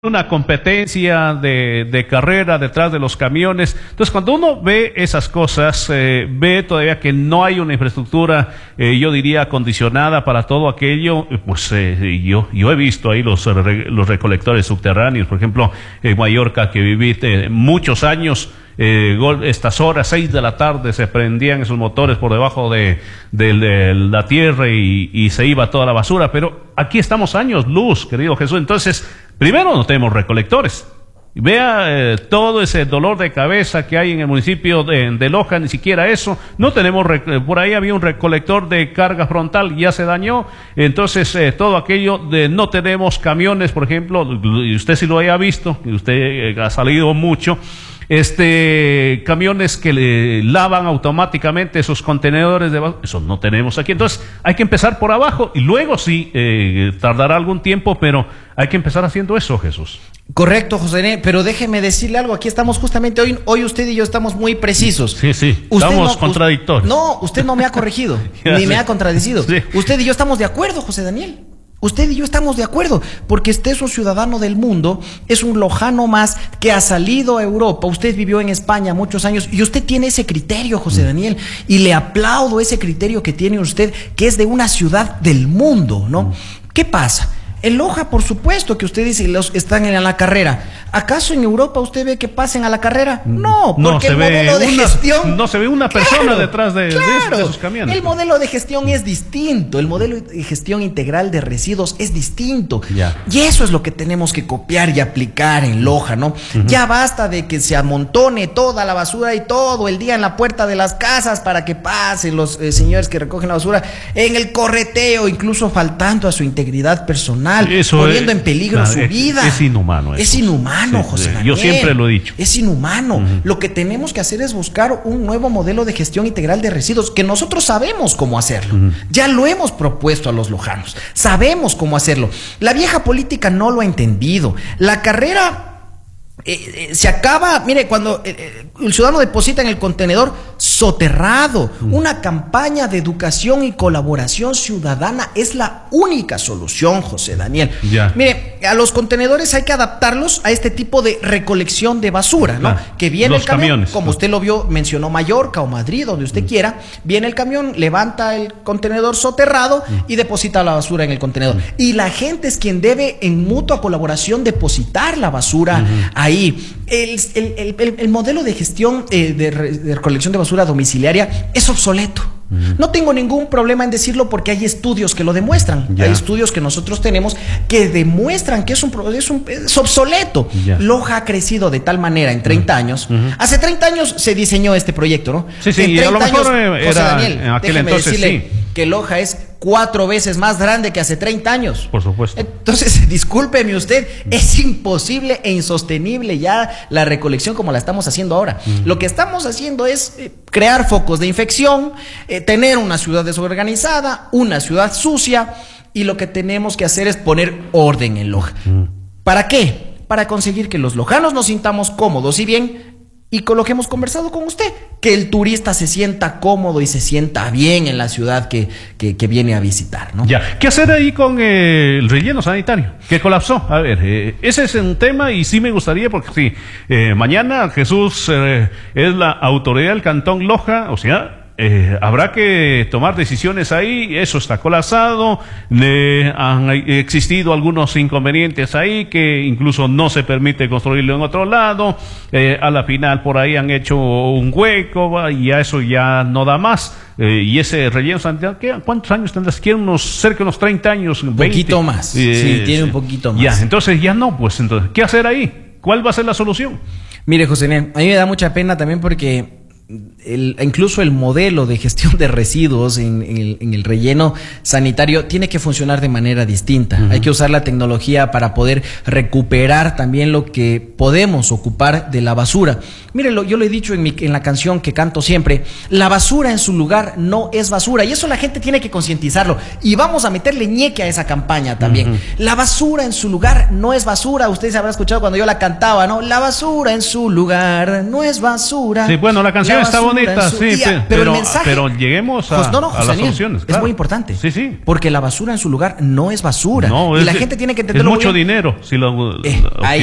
una competencia de carrera detrás de los camiones. Entonces, cuando uno ve esas cosas, ve todavía que no hay una infraestructura, yo diría, acondicionada para todo aquello. Pues yo he visto ahí los recolectores subterráneos, por ejemplo, en Mallorca, que viví muchos años. Estas horas, 6 de la tarde, se prendían esos motores por debajo de la tierra y se iba toda la basura. Pero aquí estamos años luz, querido Jesús. Entonces, primero no tenemos recolectores. Vea todo ese dolor de cabeza que hay en el municipio de Loja, ni siquiera eso. No tenemos, por ahí había un recolector de carga frontal, ya se dañó. Entonces, todo aquello no tenemos camiones, por ejemplo, y usted sí lo haya visto, y usted ha salido mucho. Camiones que le lavan automáticamente esos contenedores eso no tenemos aquí. Entonces hay que empezar por abajo y luego sí, tardará algún tiempo, pero hay que empezar haciendo eso, Jesús. Correcto, José, pero déjeme decirle algo. Aquí estamos justamente hoy usted y yo estamos muy precisos. Sí, estamos contradictorios. No, usted no me ha corregido ni me ha contradecido. Sí. Usted y yo estamos de acuerdo, José Daniel. Usted y yo estamos de acuerdo, porque usted es un ciudadano del mundo, es un lojano más que ha salido a Europa. Usted vivió en España muchos años y usted tiene ese criterio, José Daniel, y le aplaudo ese criterio que tiene usted, que es de una ciudad del mundo, ¿no? ¿Qué pasa? En Loja, por supuesto que usted dice están en la carrera. ¿Acaso en Europa usted ve que pasen a la carrera? No, porque el modelo de gestión... No se ve una persona detrás de esos camiones. El modelo de gestión es distinto. El modelo de gestión integral de residuos es distinto. Ya. Y eso es lo que tenemos que copiar y aplicar en Loja, ¿no? Ya basta de que se amontone toda la basura y todo el día en la puerta de las casas para que pasen los señores que recogen la basura en el correteo, incluso faltando a su integridad personal. Poniendo en peligro su vida. Es inhumano eso. Es inhumano, José Daniel. Yo siempre lo he dicho. Es inhumano. Lo que tenemos que hacer es buscar un nuevo modelo de gestión integral de residuos, que nosotros sabemos cómo hacerlo. Ya lo hemos propuesto a los lojanos. Sabemos cómo hacerlo. La vieja política no lo ha entendido. La carrera... se acaba, mire, cuando el ciudadano deposita en el contenedor soterrado. Una campaña de educación y colaboración ciudadana es la única solución, José Daniel. Ya. Mire, a los contenedores hay que adaptarlos a este tipo de recolección de basura, ¿no? Que viene los el camión, camiones. como usted lo vio, mencionó Mallorca o Madrid, donde usted quiera, viene el camión, levanta el contenedor soterrado y deposita la basura en el contenedor. Y la gente es quien debe en mutua colaboración depositar la basura ahí. El modelo de gestión de recolección de basura domiciliaria es obsoleto. No tengo ningún problema en decirlo porque hay estudios que lo demuestran. Ya. Hay estudios que nosotros tenemos que demuestran que es obsoleto. Ya. Loja ha crecido de tal manera en 30 años. Hace 30 años se diseñó este proyecto, ¿no? Sí, en 30 y a lo mejor años, era José Daniel, en aquel déjeme entonces decirle sí. que Loja es 4 veces más grande que hace 30 años. Por supuesto. Entonces, discúlpeme usted, es imposible e insostenible ya la recolección como la estamos haciendo ahora. Lo que estamos haciendo es crear focos de infección, tener una ciudad desorganizada, una ciudad sucia, y lo que tenemos que hacer es poner orden en Loja. ¿Para qué? Para conseguir que los lojanos nos sintamos cómodos y bien, y con lo que hemos conversado con usted, que el turista se sienta cómodo y se sienta bien en la ciudad que viene a visitar, ¿no? Ya. ¿Qué hacer ahí con el relleno sanitario? Que colapsó. A ver, ese es un tema y sí me gustaría, porque sí, mañana Jesús es la autoridad del Cantón Loja, o sea... habrá que tomar decisiones ahí. Eso está colapsado, han existido algunos inconvenientes ahí, que incluso no se permite construirlo en otro lado. A la final por ahí han hecho un hueco y a eso ya no da más. Y ese relleno sanitario, ¿cuántos años tendrás? Quiere cerca de unos 30 años, 20. Un poquito más, sí, tiene un poquito más. Ya, entonces ya no, pues entonces, ¿qué hacer ahí? ¿Cuál va a ser la solución? Mire, José, a mí me da mucha pena también porque incluso el modelo de gestión de residuos en el relleno sanitario tiene que funcionar de manera distinta. Hay que usar la tecnología para poder recuperar también lo que podemos ocupar de la basura. Mire, yo lo he dicho en la canción que canto siempre, la basura en su lugar no es basura, y eso la gente tiene que concientizarlo, y vamos a meterle ñeque a esa campaña también. La basura en su lugar no es basura. Ustedes habrán escuchado cuando yo la cantaba, ¿no? La basura en su lugar no es basura. Sí, bueno, la canción está bonita, sí, pero el mensaje, pero lleguemos a las soluciones. Claro. Es muy importante. Sí, sí. Porque la basura en su lugar no es basura. No, y la gente tiene que entenderlo. Es mucho dinero. Si lo, ahí